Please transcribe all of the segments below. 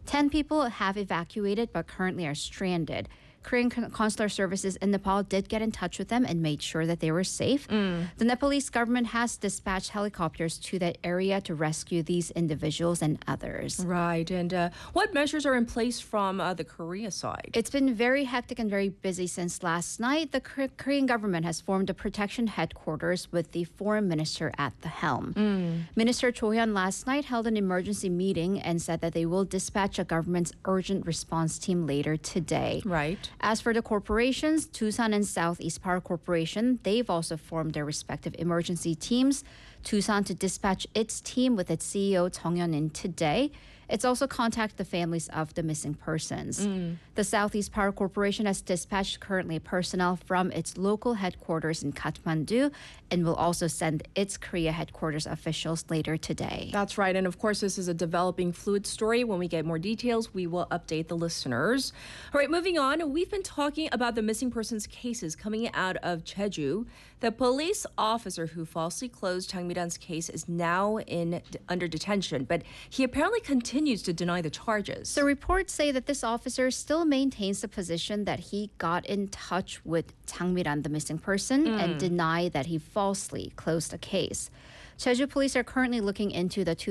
10 people have evacuated but currently are stranded. Korean consular services in Nepal did get in touch with them and made sure that they were safe. The Nepalese government has dispatched helicopters to that area to rescue these individuals and others. Right. And what measures are in place from the Korea side? It's been very hectic and very busy since last night. The Korean government has formed a protection headquarters with the foreign minister at the helm. Minister Cho Hyun last night held an emergency meeting and said that they will dispatch a government's urgent response team later today. Right. As for the corporations, Tucson and Southeast Power Corporation, they've also formed their respective emergency teams. Tucson to dispatch its team with its CEO Jung Hyun-in today. It's also contacted the families of the missing persons. The Southeast Power Corporation has dispatched currently personnel from its local headquarters in Kathmandu and will also send its Korea headquarters officials later today. That's right. And of course, this is a developing fluid story. When we get more details, we will update the listeners. All right, moving on. We've been talking about the missing persons cases coming out of Jeju. The police officer who falsely closed Chang Mi-ran's case is now under detention, but he apparently continues to deny the charges. So reports say that this officer still maintains the position that he got in touch with Chang Mi-ran, the missing person, and denied that he falsely closed the case. Jeju police are currently looking into the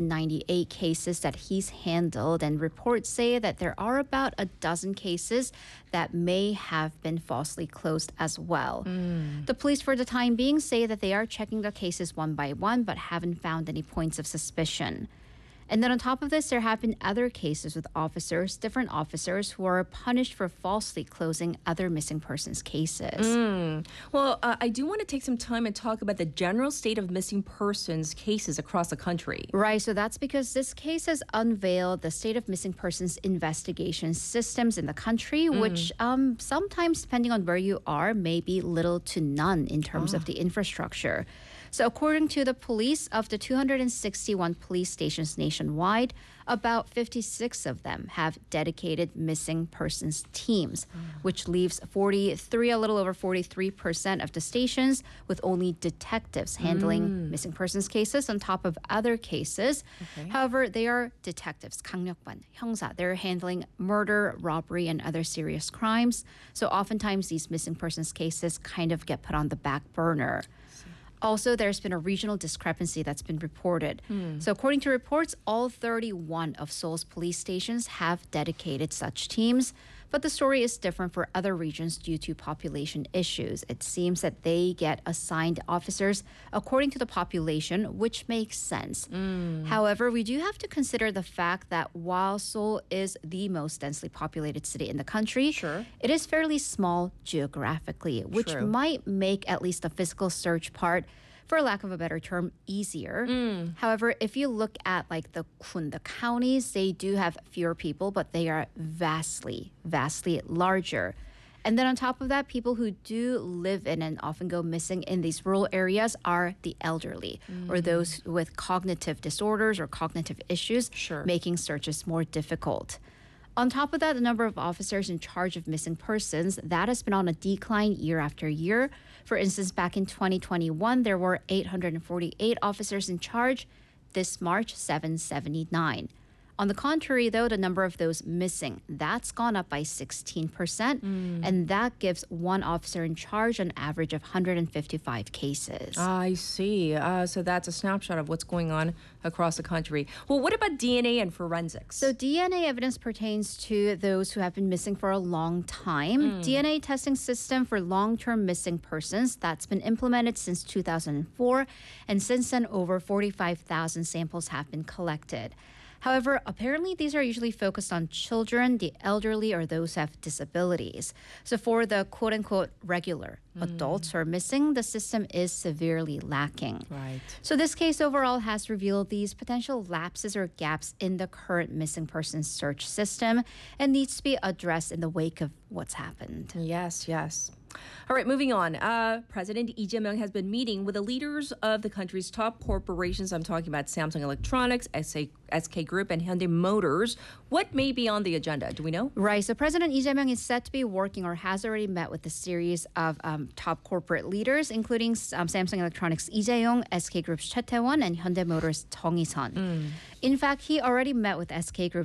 298 cases that he's handled, and reports say that there are about a dozen cases that may have been falsely closed as well. The police, for the time being, say that they are checking the cases one by one, but haven't found any points of suspicion. And then on top of this, there have been other cases with different officers who are punished for falsely closing other missing persons cases. Well, I do want to take some time and talk about the general state of missing persons cases across the country. Right, so that's because this case has unveiled the state of missing persons investigation systems in the country, which sometimes, depending on where you are, may be little to none in terms of the infrastructure. So according to the police, of the 261 police stations nationwide, about 56 of them have dedicated missing persons teams, which leaves a little over 43% of the stations with detectives detectives handling missing persons cases on top of other cases. However, they are detectives, 강력반, 형사. They're handling murder, robbery, and other serious crimes. So oftentimes these missing persons cases kind of get put on the back burner. Also, there's been a regional discrepancy that's been reported. So according to reports, all 31 of Seoul's police stations have dedicated such teams. But the story is different for other regions due to population issues. It seems that they get assigned officers according to the population, which makes sense. However, we do have to consider the fact that while Seoul is the most densely populated city in the country, it is fairly small geographically, which might make at least the physical search part, for lack of a better term, easier. However, if you look at like the counties, they do have fewer people, but they are vastly larger. And then on top of that, people who do live in and often go missing in these rural areas are the elderly or those with cognitive disorders or cognitive issues, making searches more difficult. On top of that, the number of officers in charge of missing persons, that has been on a decline year after year. For instance, back in 2021, there were 848 officers in charge. This March, 779. On the contrary, though, the number of those missing, that's gone up by 16%, and that gives one officer in charge an average of 155 cases. I see. So that's a snapshot of what's going on across the country. Well, what about DNA and forensics? So DNA evidence pertains to those who have been missing for a long time. DNA testing system for long-term missing persons, that's been implemented since 2004, and since then, over 45,000 samples have been collected. However, apparently these are usually focused on children, the elderly, or those who have disabilities. So for the quote-unquote regular adults who are missing, the system is severely lacking. Right. So this case overall has revealed these potential lapses or gaps in the current missing persons search system and needs to be addressed in the wake of what's happened. Yes. All right, moving on. President Lee Jae-myung has been meeting with the leaders of the country's top corporations. I'm talking about Samsung Electronics, SK Group, and Hyundai Motors. What may be on the agenda? Do we know? Right. So President Lee Jae-myung is set to be working or has already met with a series of top corporate leaders, including Samsung Electronics Lee Jae-yong, SK Group's Choi Tae-won, and Hyundai Motors Jung Hee-sun. In fact, he already met with SK Group